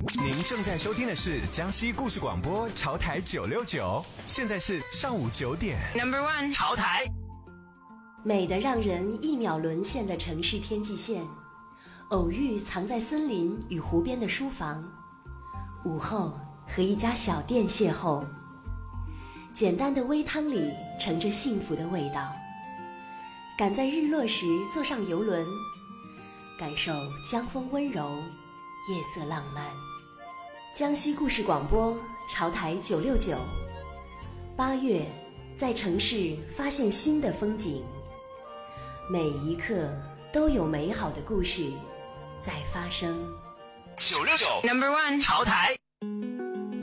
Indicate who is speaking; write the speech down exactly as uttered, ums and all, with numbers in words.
Speaker 1: 您正在收听的是江西故事广播潮台九六九，现在是上午九点。Number one， 潮台。
Speaker 2: 美得让人一秒沦陷的城市天际线，偶遇藏在森林与湖边的书房，午后和一家小店邂逅，简单的微汤里盛着幸福的味道。赶在日落时坐上游轮，感受江风温柔，夜色浪漫。江西故事广播潮台九六九，八月在城市发现新的风景，每一刻都有美好的故事在发生。
Speaker 1: 九六九 Number one 潮台。